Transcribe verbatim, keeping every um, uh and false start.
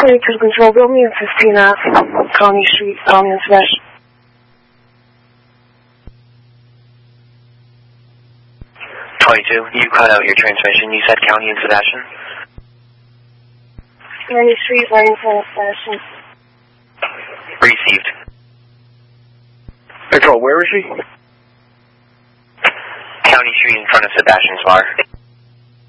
Vector Control, build me in fifteen F, Colony Street, Colony and Sebastian. twenty-two, you cut out your transmission. You said County and Sebastian? Colony Street, Arlington and Sebastian. Received. Control, where is she? County Street in front of Sebastian's bar.